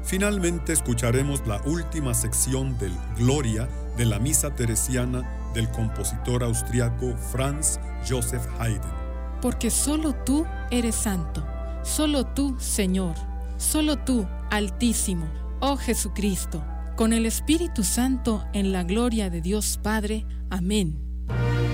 Finalmente escucharemos la última sección del Gloria de la Misa Teresiana del compositor austriaco Franz Joseph Haydn. Porque solo tú eres santo, solo tú, Señor, solo tú, Altísimo, oh Jesucristo, con el Espíritu Santo en la gloria de Dios Padre. Amén.